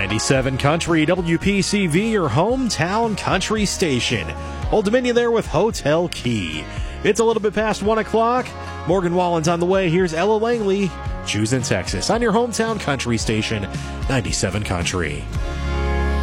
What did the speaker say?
97 Country, WPCV, your hometown country station. Old Dominion there with Hotel Key. It's a little bit past 1 o'clock. Morgan Wallen's on the way. Here's Ella Langley, Choosing Texas, on your hometown country station, 97 Country.